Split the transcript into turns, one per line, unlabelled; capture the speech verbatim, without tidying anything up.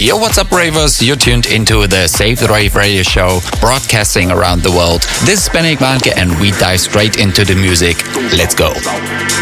Yo, what's up, ravers? You're tuned into the Save the Rave radio show, broadcasting around the world. This is Benedikt Warnke, and we dive straight into the music. Let's go.